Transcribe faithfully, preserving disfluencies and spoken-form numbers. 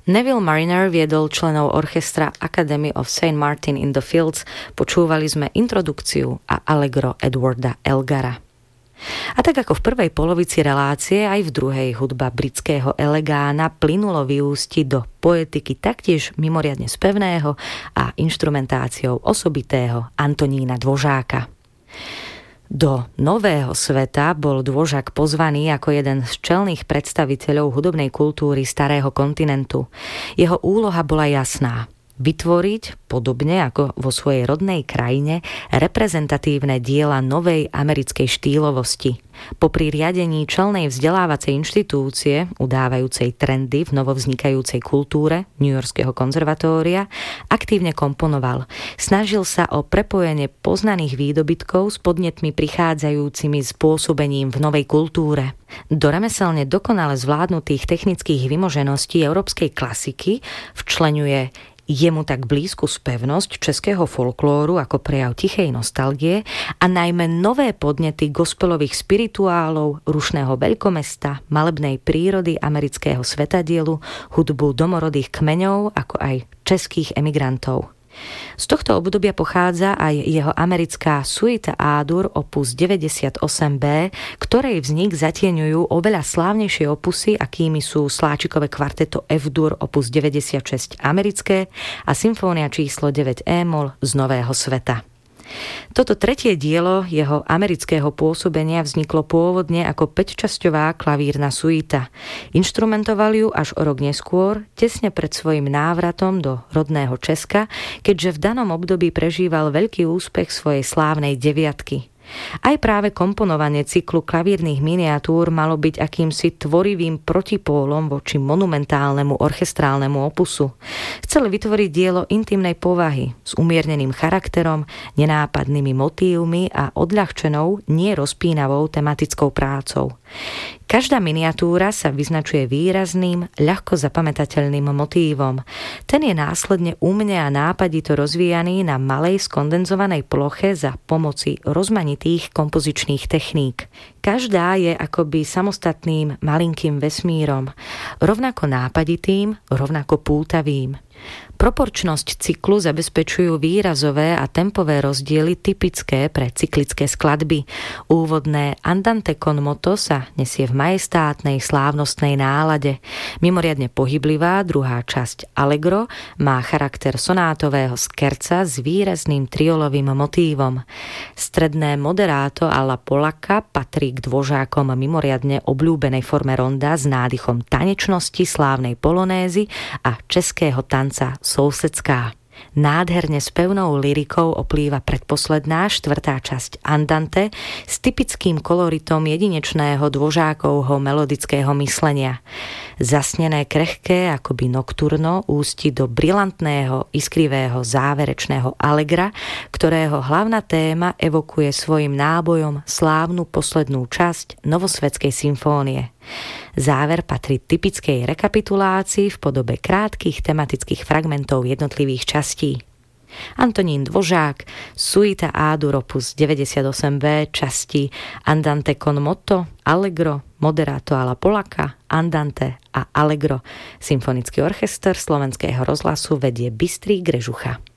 Neville Mariner viedol členov orchestra Academy of Saint Martin in the Fields, počúvali sme introdukciu a allegro Edwarda Elgara. A tak ako v prvej polovici relácie, aj v druhej hudba britského elegána plynulo vyústiť do poetiky taktiež mimoriadne spevného a inštrumentáciou osobitého Antonína Dvořáka. Do nového sveta bol Dvořák pozvaný ako jeden z čelných predstaviteľov hudobnej kultúry starého kontinentu. Jeho úloha bola jasná. Vytvoriť, podobne ako vo svojej rodnej krajine, reprezentatívne diela novej americkej štýlovosti. Popri riadení čelnej vzdelávacej inštitúcie, udávajúcej trendy v novovznikajúcej kultúre Newyorského konzervatória, aktívne komponoval. Snažil sa o prepojenie poznaných výdobytkov s podnetmi prichádzajúcimi s pôsobením v novej kultúre. Do remeselne dokonale zvládnutých technických vymožeností európskej klasiky včleňuje jemu tak blízku spevnosť českého folklóru ako prejav tichej nostalgie a najmä nové podnety gospelových spirituálov, rušného veľkomesta, malebnej prírody amerického svetadielu, hudbu domorodých kmeňov ako aj českých emigrantov. Z tohto obdobia pochádza aj jeho americká Suita A-dur opus deväťdesiatosem bé, ktorej vznik zatieňujú oveľa slávnejšie opusy, akými sú Sláčikové kvarteto F-dur opus deväťdesiatšesť americké a symfónia číslo deväť E-moll z Nového sveta. Toto tretie dielo jeho amerického pôsobenia vzniklo pôvodne ako päťčasťová klavírna suita. Inštrumentoval ju až o rok neskôr, tesne pred svojim návratom do rodného Česka, keďže v danom období prežíval veľký úspech svojej slávnej deviatky. Aj práve komponovanie cyklu klavírnych miniatúr malo byť akýmsi tvorivým protipólom voči monumentálnemu orchestrálnemu opusu. Chcel vytvoriť dielo intimnej povahy s umierneným charakterom, nenápadnými motívmi a odľahčenou, nie rozpínavou tematickou prácou. Každá miniatúra sa vyznačuje výrazným, ľahko zapamätateľným motívom. Ten je následne umne a nápadito rozvíjaný na malej skondenzovanej ploche za pomoci rozmanitých kompozičných techník. Každá je akoby samostatným malinkým vesmírom, rovnako nápaditým, rovnako pútavým. Proporčnosť cyklu zabezpečujú výrazové a tempové rozdiely typické pre cyklické skladby. Úvodné Andante con moto sa nesie v majestátnej slávnostnej nálade. Mimoriadne pohyblivá druhá časť Allegro má charakter sonátového skerca s výrazným triolovým motívom. Stredné Moderato alla polacca patrí k Dvořákom mimoriadne obľúbenej forme ronda s nádychom tanečnosti, slávnej polonézy a českého tanca Sousedská. Nádherne spevnou lyrikou oplýva predposledná štvrtá časť Andante s typickým koloritom jedinečného Dvořákovho melodického myslenia. Zasnené krehké akoby nokturno ústi do brilantného, iskrivého záverečného Allegra, ktorého hlavná téma evokuje svojim nábojom slávnu poslednú časť Novosvetskej symfónie. Záver patrí typickej rekapitulácii v podobe krátkych tematických fragmentov jednotlivých častí. Antonín Dvořák, Suita A-dur opus deväťdesiatosem bé, časti Andante con moto, Allegro, Moderato alla polacca, Andante a Allegro. Symfonický orchester Slovenského rozhlasu vedie Bystrý Grežucha.